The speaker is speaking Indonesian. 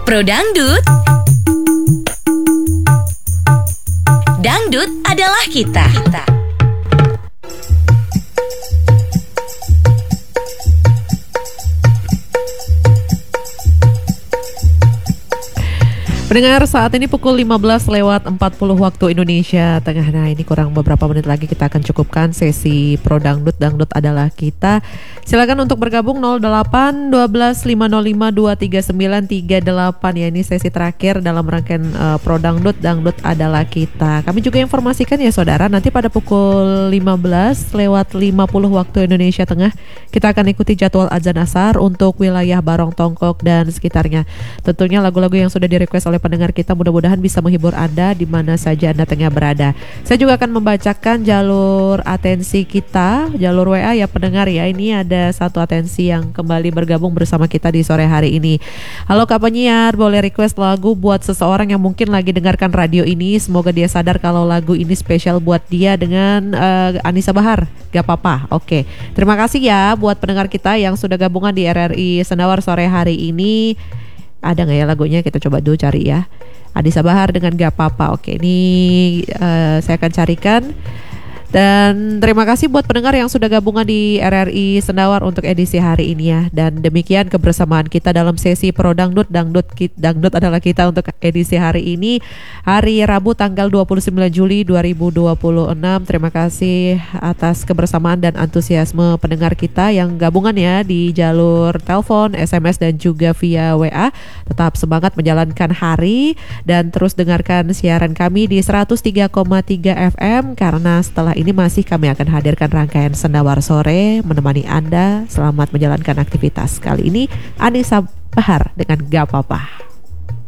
Pro Dangdut. Dangdut adalah kita. Pendengar, saat ini pukul 15:40 waktu Indonesia Tengah. Nah, ini kurang beberapa menit lagi kita akan cukupkan sesi Pro Dangdut. Dangdut adalah kita. Silakan untuk bergabung 08 12 505 23938 ya. Ini sesi terakhir dalam rangkaian Pro Dangdut. Dangdut adalah kita. Kami juga informasikan ya saudara, nanti pada pukul 15:50 waktu Indonesia Tengah kita akan ikuti jadwal azan asar untuk wilayah Barong Tongkok dan sekitarnya. Tentunya lagu-lagu yang sudah di-request oleh pendengar kita mudah-mudahan bisa menghibur Anda di mana saja Anda tengah berada. Saya juga akan membacakan jalur atensi kita, jalur WA ya pendengar ya. Ini ada satu atensi yang kembali bergabung bersama kita di sore hari ini. Halo Kak Penyiar, boleh request lagu buat seseorang yang mungkin lagi dengarkan radio ini. Semoga dia sadar kalau lagu ini spesial buat dia dengan Anissa Bahar. Gak apa-apa, oke. Terima kasih ya buat pendengar kita yang sudah gabungan di RRI Sendawar sore hari ini. Ada nggak ya lagunya? Kita coba dulu cari ya. Anissa Bahar dengan Gak Apa-apa. Oke, ini saya akan carikan. Dan terima kasih buat pendengar yang sudah gabungan di RRI Sendawar untuk edisi hari ini ya. Dan demikian kebersamaan kita dalam sesi Pro Dangdut. Dangdut adalah kita untuk edisi hari ini, hari Rabu tanggal 29 Juli 2026. Terima kasih atas kebersamaan dan antusiasme pendengar kita yang gabungan ya di jalur telepon, SMS dan juga via WA. Tetap semangat menjalankan hari dan terus dengarkan siaran kami di 103,3 FM karena setelah ini masih kami akan hadirkan rangkaian Sendawar sore menemani Anda. Selamat menjalankan aktivitas. Kali ini Anissa Bahar dengan Gak Apa-apa.